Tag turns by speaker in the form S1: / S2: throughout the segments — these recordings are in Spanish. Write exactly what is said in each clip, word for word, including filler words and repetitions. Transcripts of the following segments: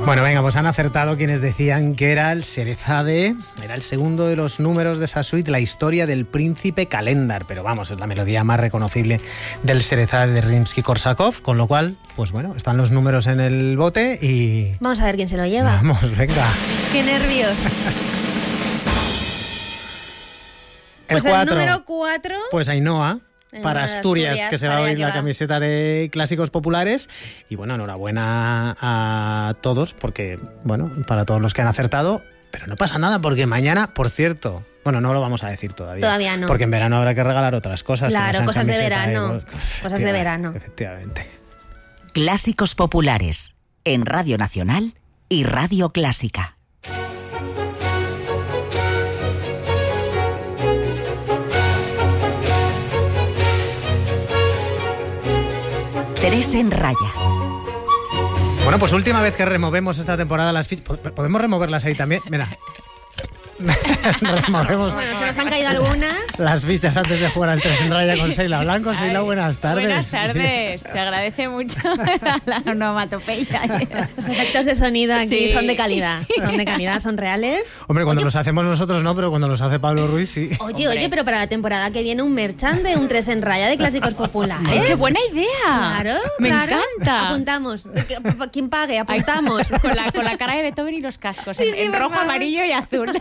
S1: Bueno, venga, pues han acertado quienes decían que era el Sherezade, era el segundo de los números de esa suite, la historia del príncipe Calendar, pero vamos, es la melodía más reconocible del Sherezade de Rimsky-Korsakov, con lo cual, pues bueno, están los números en el bote y...
S2: Vamos a ver quién se lo lleva.
S1: Vamos, venga.
S2: ¡Qué nervios!
S1: El
S2: pues
S1: cuatro,
S2: el número cuatro...
S1: Pues Ainhoa. Para Asturias, Asturias, que se va a oír la va. camiseta de Clásicos Populares. Y bueno, enhorabuena a todos, porque, bueno, para todos los que han acertado, pero no pasa nada, porque mañana, por cierto, bueno, no lo vamos a decir todavía.
S2: Todavía no.
S1: Porque en verano habrá que regalar otras cosas.
S2: Claro,
S1: que no
S2: cosas de verano.
S1: De...
S2: Cosas de verano.
S1: Efectivamente.
S3: Clásicos Populares, en Radio Nacional y Radio Clásica. Tres en Raya.
S1: Bueno, pues última vez que removemos esta temporada las fichas. ¿Podemos removerlas ahí también? Mira.
S2: Removemos. Bueno, se nos han caído algunas.
S1: Las fichas antes de jugar al tres en Raya con Seila Blanco. Seila, buenas tardes.
S4: Buenas tardes. Se agradece mucho la onomatopeya.
S2: Los efectos de sonido aquí sí. son de calidad. Son de calidad, son reales.
S1: Hombre, cuando oye, los hacemos nosotros no, pero cuando los hace Pablo Ruiz sí.
S2: Oye, Hombre. oye, pero para la temporada que viene un merchan de un tres en Raya de Clásicos Populares.
S4: ¡Ay, qué buena idea!
S2: Claro,
S4: Me
S2: claro.
S4: encanta.
S2: Apuntamos. ¿Quién pague? Apuntamos.
S4: Ay, con, la, con la cara de Beethoven y los cascos.
S2: Sí,
S4: en,
S2: sí,
S4: en rojo, favor. amarillo y azul.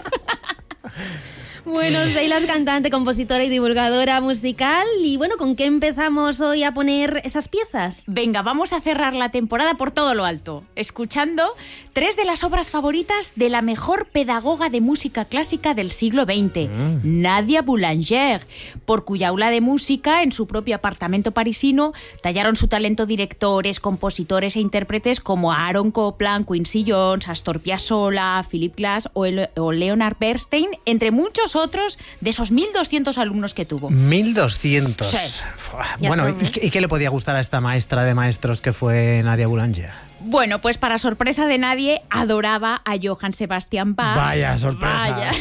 S2: Bueno, Seila es cantante, compositora y divulgadora musical. Y bueno, ¿con qué empezamos hoy a poner esas piezas?
S4: Venga, vamos a cerrar la temporada por todo lo alto, escuchando tres de las obras favoritas de la mejor pedagoga de música clásica del siglo veinte, mm. Nadia Boulanger, por cuya aula de música, en su propio apartamento parisino, tallaron su talento directores, compositores e intérpretes como Aaron Copland, Quincy Jones, Astor Piazzolla, Philip Glass o, el, o Leonard Bernstein, entre muchos otros de esos mil doscientos alumnos que tuvo.
S1: mil doscientos.
S4: Sí.
S1: Bueno, ¿y, ¿y qué le podía gustar a esta maestra de maestros que fue Nadia Boulanger?
S4: Bueno, pues para sorpresa de nadie, adoraba a Johann Sebastian Bach.
S1: Vaya sorpresa.
S4: Vaya.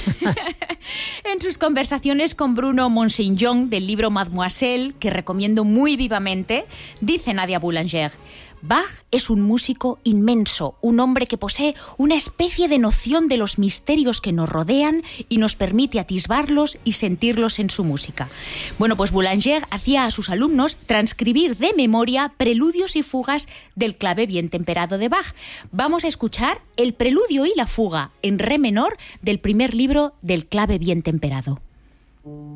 S4: En sus conversaciones con Bruno Monsignon del libro Mademoiselle, que recomiendo muy vivamente, dice Nadia Boulanger: Bach es un músico inmenso, un hombre que posee una especie de noción de los misterios que nos rodean y nos permite atisbarlos y sentirlos en su música. Bueno, pues Boulanger hacía a sus alumnos transcribir de memoria preludios y fugas del clave bien temperado de Bach. Vamos a escuchar el preludio y la fuga en re menor del primer libro del clave bien temperado.